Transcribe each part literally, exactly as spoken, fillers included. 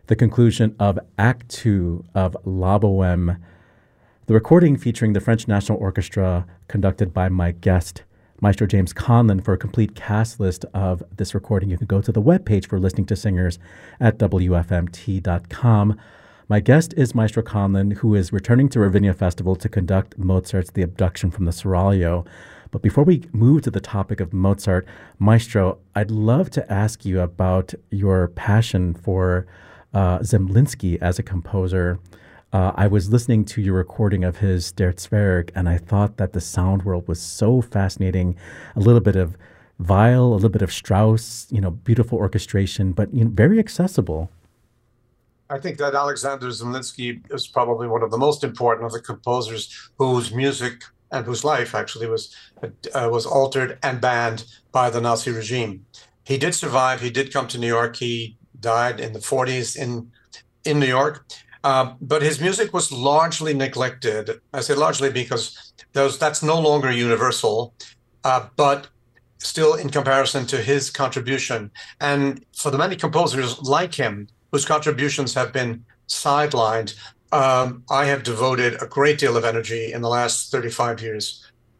the conclusion of Act Two of La Boheme, the recording featuring the French National Orchestra conducted by my guest, Maestro James Conlon. For a complete cast list of this recording, you can go to the webpage for Listening to Singers at W F M T dot com. My guest is Maestro Conlon, who is returning to Ravinia Festival to conduct Mozart's The Abduction from the Seraglio. But before we move to the topic of Mozart, Maestro, I'd love to ask you about your passion for uh, Zemlinsky as a composer. Uh, I was listening to your recording of his Der Zwerg, and I thought that the sound world was so fascinating. A little bit of Weill, a little bit of Strauss, you know, beautiful orchestration, but you know, very accessible. I think that Alexander Zemlinsky is probably one of the most important of the composers whose music and whose life actually was uh, was altered and banned by the Nazi regime. He did survive. He did come to New York. He died in the forties in in New York. Uh, but his music was largely neglected. I say largely because those that's no longer universal, uh, but still in comparison to his contribution. And for the many composers like him, whose contributions have been sidelined, um, I have devoted a great deal of energy in the last thirty-five years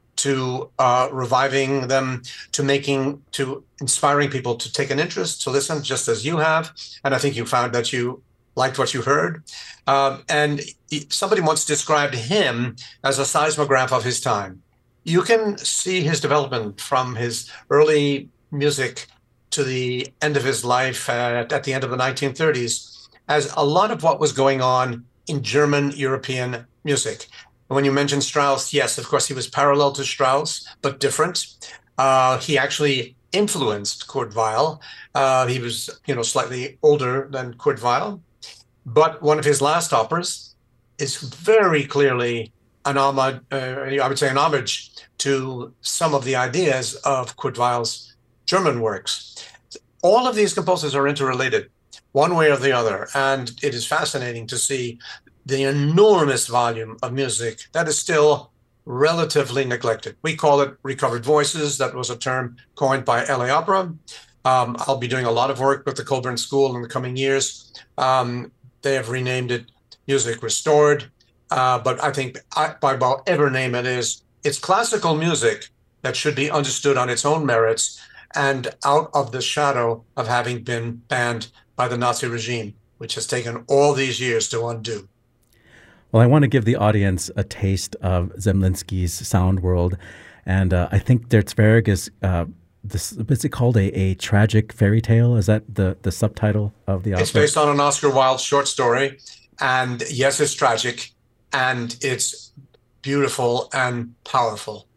to uh, reviving them, to making, to inspiring people to take an interest, to listen, just as you have. And I think you found that you liked what you heard. Um, and somebody once described him as a seismograph of his time. You can see his development from his early music to the end of his life at, at the end of the nineteen thirties as a lot of what was going on in German European music. And when you mention Strauss, yes, of course, he was parallel to Strauss, but different. Uh, he actually influenced Kurt Weill. Uh, he was, you know, slightly older than Kurt Weill. But one of his last operas is very clearly an homage, uh, I would say an homage to some of the ideas of Kurt Weill's German works. All of these composers are interrelated, one way or the other, and it is fascinating to see the enormous volume of music that is still relatively neglected. We call it recovered voices. That was a term coined by L A Opera. Um, I'll be doing a lot of work with the Colburn School in the coming years. Um, they have renamed it Music Restored, uh, but I think I, by whatever name it is, it's classical music that should be understood on its own merits and out of the shadow of having been banned by the Nazi regime, which has taken all these years to undo. Well, I want to give the audience a taste of Zemlinsky's sound world. And uh, I think Der Zwerg is, uh, this, is it called a, a tragic fairy tale? Is that the, the subtitle of the opera? It's based on an Oscar Wilde short story. And yes, it's tragic. And it's beautiful and powerful.